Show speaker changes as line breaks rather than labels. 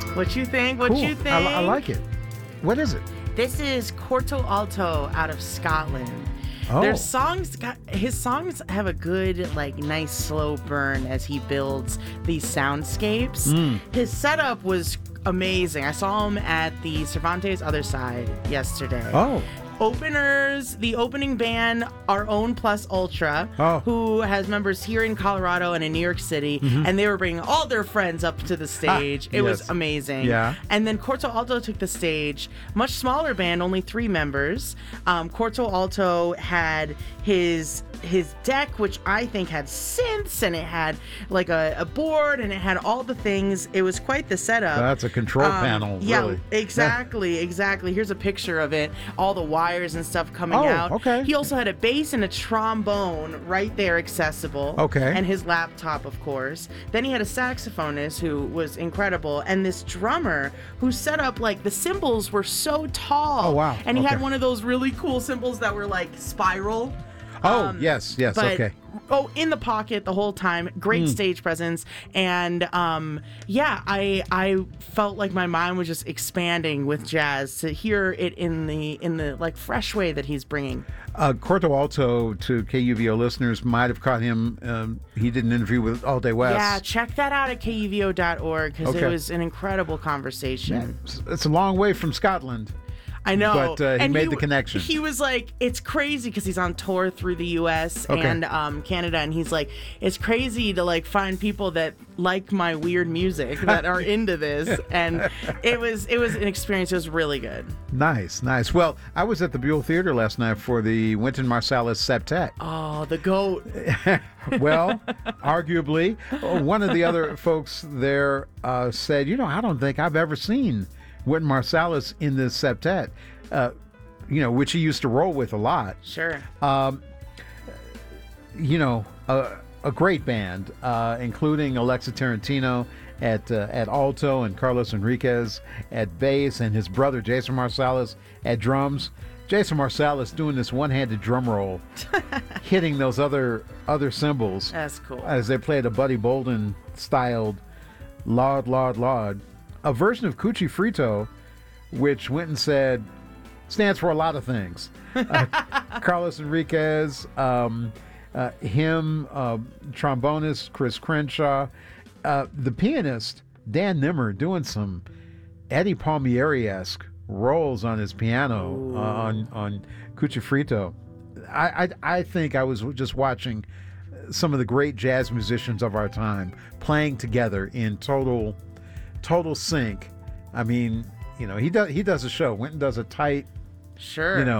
What you think? What
Cool.
you think?
I like it. What is it?
This is Corto Alto out of Scotland.
Oh.
His songs have a good, like, nice slow burn as he builds these soundscapes. His setup was amazing. I saw him at the Cervantes Other Side yesterday.
Oh.
Openers, the opening band, Our Own Plus Ultra,
Oh.
who has members here in Colorado and in New York City, and they were bringing all their friends up to the stage. It was
yes.
amazing.
Yeah.
And then Corto Alto took the stage. Much smaller band, only 3 members. Corto Alto had his deck, which I think had synths, and it had like a board, and it had all the things. It was quite the setup.
That's a control panel,
Yeah,
really.
exactly. Here's a picture of it. All the wires and stuff coming out.
Okay.
He also had a bass and a trombone right there accessible.
Okay.
And his laptop, of course. Then he had a saxophonist who was incredible, and this drummer who set up, like, the cymbals were so tall.
Oh, wow.
And he had
Okay.
one of those really cool cymbals that were like spiral.
Oh, yes,
But,
okay.
in the pocket the whole time. Great stage presence. And I felt like my mind was just expanding with jazz to hear it in the like fresh way that he's bringing.
Corto Alto, to KUVO listeners, might have caught him. He did an interview with All Day West.
Yeah, check that out at kuvo.org because
Okay.
it was an incredible conversation.
It's a long way from Scotland.
I know.
But he made the connection.
He was like, it's crazy because he's on tour through the U.S.
Okay.
and Canada, and he's like, it's crazy to like find people that like my weird music that are into this, and it was an experience. It was really good.
Nice. Well, I was at the Buell Theater last night for the Wynton Marsalis Septet.
Oh, the goat.
Well, arguably, one of the other folks there said, I don't think I've ever seen Wynton Marsalis in this septet, which he used to roll with a lot.
Sure.
A great band, including Alexa Tarantino at alto and Carlos Enriquez at bass, and his brother Jason Marsalis at drums. Jason Marsalis doing this one-handed drum roll, hitting those other cymbals.
That's cool.
As they played a Buddy Bolden styled Laud, Laud, Laud, a version of Cucci Frito, which Wynton said stands for a lot of things. Carlos Enriquez, trombonist Chris Crenshaw, the pianist Dan Nimmer doing some Eddie Palmieri-esque rolls on his piano on Cucci Frito. I think I was just watching some of the great jazz musicians of our time playing together in total sync. I mean, he does a show. Wynton does a tight,
Sure.